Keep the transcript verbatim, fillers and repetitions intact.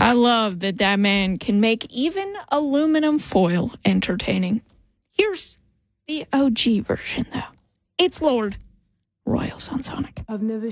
I love that that man can make even aluminum foil entertaining. Here's the O G version, though. It's Lord Royals on Sonic. I've never